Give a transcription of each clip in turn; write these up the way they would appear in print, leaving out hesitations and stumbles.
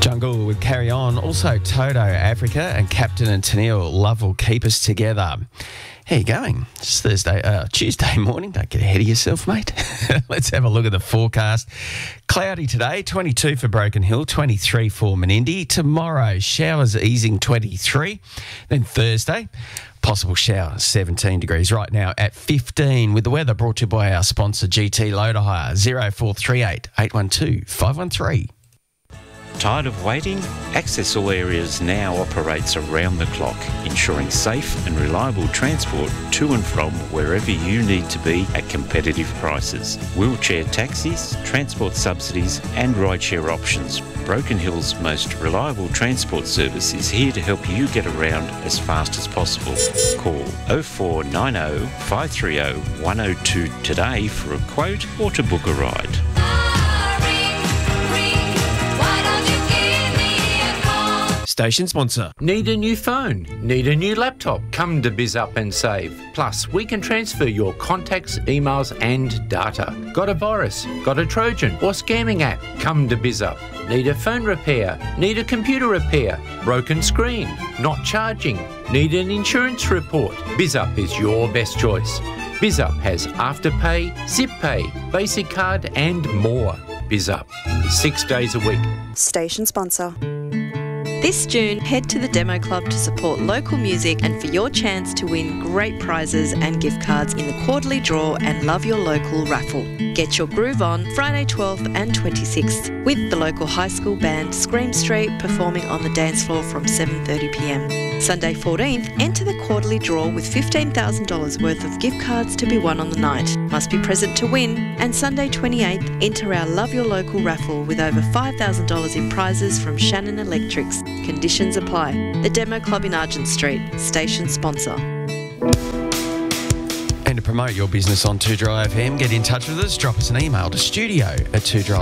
Jungle would carry on. Also, Toto, Africa, and Captain and Tennille, Love Will Keep Us Together. How you going? It's Tuesday morning. Don't get ahead of yourself, mate. Let's have a look at the forecast. Cloudy today, 22 for Broken Hill, 23 for Menindee. Tomorrow, showers easing 23. Then Thursday, possible showers, 17 degrees. Right now at 15 with the weather brought to you by our sponsor GT Loader Hire, 0438 812 513. Tired of waiting? Access All Areas now operates around the clock, ensuring safe and reliable transport to and from wherever you need to be at competitive prices. Wheelchair taxis, transport subsidies and rideshare options. Broken Hill's most reliable transport service is here to help you get around as fast as possible. Call 0490 530 102 today for a quote or to book a ride. Station sponsor. Need a new phone? Need a new laptop? Come to BizUp and save. Plus, we can transfer your contacts, emails and data. Got a virus? Got a Trojan or scamming app? Come to BizUp. Need a phone repair? Need a computer repair? Broken screen? Not charging? Need an insurance report? BizUp is your best choice. BizUp has Afterpay, ZipPay, Basic Card and more. BizUp, 6 days a week. Station sponsor. This June, head to the Demo Club to support local music and for your chance to win great prizes and gift cards in the quarterly draw and Love Your Local raffle. Get your groove on Friday 12th and 26th with the local high school band Scream Street performing on the dance floor from 7:30pm. Sunday 14th, enter the quarterly draw with $15,000 worth of gift cards to be won on the night. Must be present to win. And Sunday 28th, enter our Love Your Local raffle with over $5,000 in prizes from Shannon Electrics. Conditions apply. The Demo Club in Argent Street, station sponsor. And to promote your business on 2Dry FM, get in touch with us. Drop us an email to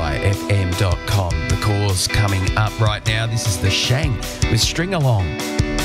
studio@2dryfm.com. The call's coming up right now. This is The Shang with String Along.